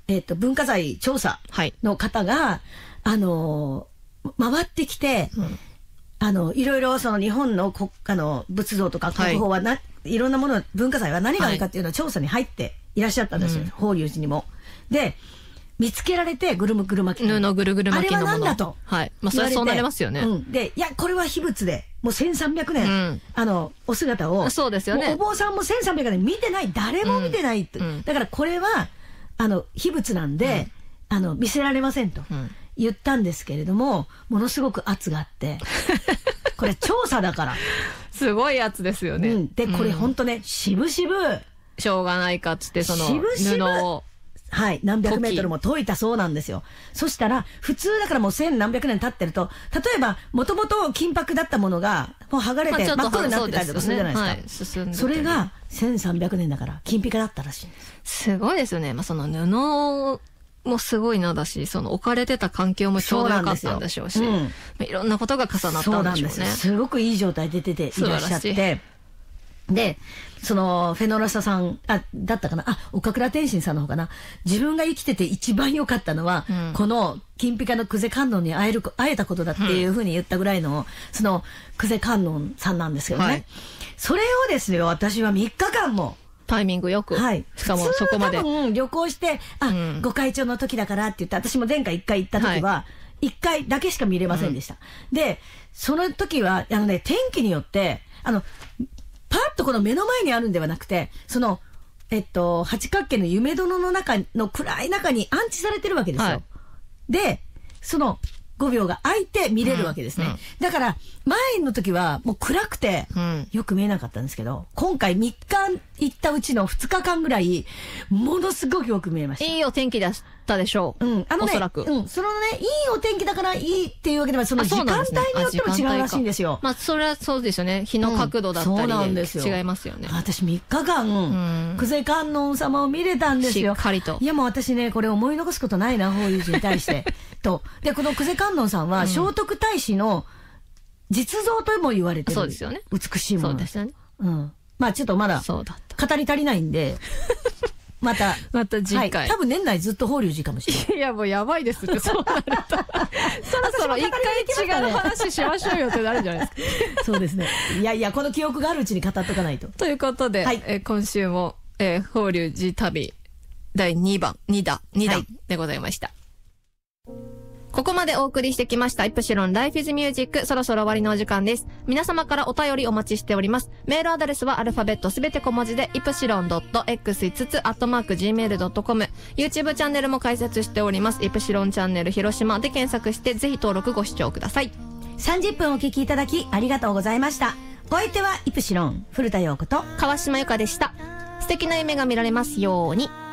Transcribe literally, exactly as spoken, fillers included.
えっと、文化財調査の方が、はい、あの、回ってきて、うん、あの、いろいろその日本の国家の仏像とか国宝はな、はい、いろんなもの、文化財は何があるかっていうのを調査に入っていらっしゃったんですよ。はい、法隆寺にも。で、見つけられて、ぐるむぐる巻き。 布ぐるぐる巻きのもの。 あれは何だと。 はい。まあ、それはそうなりますよね。 うん。で、いや、これは秘仏で、もうせんさんびゃくねん、うん、あの、お姿を。 そうですよね。 お坊さんもせんさんびゃくねん見てない、誰も見てないって。うん、だからこれは、あの、秘仏なんで、うん、あの、見せられませんと言ったんですけれども、ものすごく圧があって、これ調査だから。 すごい圧ですよね。 うん。で、これほんとね、しぶしぶ。 しょうがないかっつって、その、布を。 はい。何百メートルも解いたそうなんですよ。そしたら、普通だからもう千何百年経ってると、例えば、もともと金箔だったものが、もう剥がれて真っ黒になってたりとかするじゃないですか。はい、それが千三百年だから、金ピカだったらしいんです。 すごいですよね。まあ、その布もすごいのだし、その置かれてた環境もちょうど良かったんでしょうし、うん、いろんなことが重なったんでしょうね。そうなんですよ。 すごくいい状態で出ていらっしゃって、で、その、フェノロサさん、あ、だったかなあ、岡倉天心さんの方かな自分が生きてて一番良かったのは、うん、この、金ピカの久世観音に会える、会えたことだっていうふうに言ったぐらいの、うん、その、久世観音さんなんですけどね。はい、それをですよ、私はみっかかんも、 タイミングよく。 はい。 しかもそこまで。 多分旅行して、あ、うん、ご会長の時だからって言って、私も前回一回行った時は、一、はい、回だけしか見れませんでした。うん、で、その時は、あのね、天気によって、あの、パッとこの目の前にあるんではなくて、その、えっと、八角形の夢殿の中の暗い中に安置されてるわけですよ。はい、で、そのごびょうが空いて見れるわけですね。うんうん、だから、前の時はもう暗くて、よく見えなかったんですけど、今回みっか行ったうちのふつかかんぐらい、ものすごくよく見えました。 いいお天気でしたでしょう。 うん。あのね、おそらく。うん。そのね、いいお天気だからいいっていうわけでは、その時間帯によっても違うらしいんですよ。 まあ、それはそうですよね。日の角度だったりで、うん、そうなんですよ。違いますよね。 私みっかかん、久世観音様を見れたんですよ。 しっかりと。 いやもう私ね、これ思い残すことないな、法隆寺に対して。と。で、この久世観音さんは、聖徳太子の実像とも言われてる。 そうですよね。 美しいもの。 そうですよね。 うん。まあちょっとまだ、語り足りないんで、また、 また次回、 はい。多分年内ずっと法隆寺かもしれない。 いや、もうやばいですって、そうなると。そろそろ一回違う話しましょうよってなるんじゃないですか。 そうですね。いやいや、この記憶があるうちに語っとかないと。 ということで、はい、え今週も、えー、法隆寺旅だいにばん、にだん、にだんでございました。はい、ここまでお送りしてきましたイプシロン Life is Music、 そろそろ終わりのお時間です。皆様からお便りお待ちしております。メールアドレスはアルファベットすべて小文字で イプシロン ドット エックスファイブ アットマーク ジーメール ドット コム、 YouTube チャンネルも開設しております。イプシロンチャンネル広島で検索してぜひ登録ご視聴ください。 さんじゅっぷんお聞きいただきありがとうございました。お相手はイプシロン古田陽子と川島由香でした。素敵な夢が見られますように。